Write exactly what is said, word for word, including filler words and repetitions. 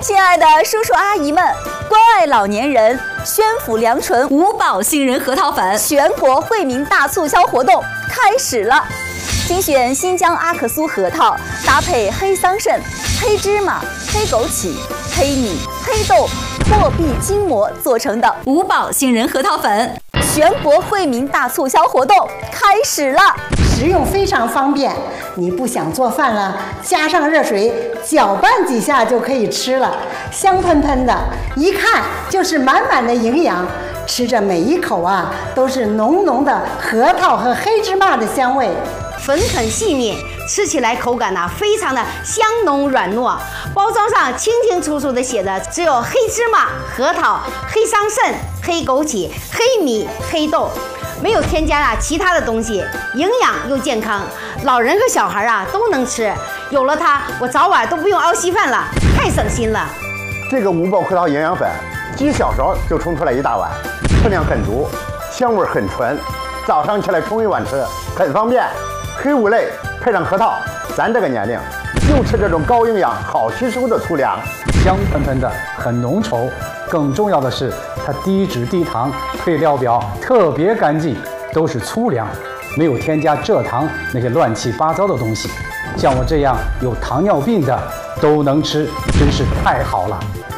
亲爱的叔叔阿姨们，关爱老年人，宣府良醇五宝杏仁核桃粉全国惠民大促销活动开始了！精选新疆阿克苏核桃，搭配黑桑葚、黑芝麻、黑枸杞、黑米、黑豆、破壁筋膜做成的五宝杏仁核桃粉，全国惠民大促销活动开始了！ 食用非常方便，你不想做饭了，加上热水搅拌几下就可以吃了，香喷喷的，一看就是满满的营养。吃着每一口啊，都是浓浓的核桃和黑芝麻的香味， 粉很细腻，吃起来口感呢、啊、非常的香浓软糯。包装上清清楚楚的写着，只有黑芝麻、核桃、黑桑葚、黑枸杞、黑米、黑豆。没有添加啊其他的东西，营养又健康，老人和小孩啊都能吃。有了它，我早晚都不用熬稀饭了，太省心了。 这个五宝核桃营养粉，几小勺就冲出来一大碗，分量很足，香味很纯，早上起来冲一碗吃，很方便。黑五类配上核桃，咱这个年龄就吃这种高营养、好吸收的粗粮， 香喷喷的，很浓稠。更重要的是，它低脂低糖，配料表特别干净，都是粗粮，没有添加蔗糖那些乱七八糟的东西。像我这样有糖尿病的都能吃，真是太好了。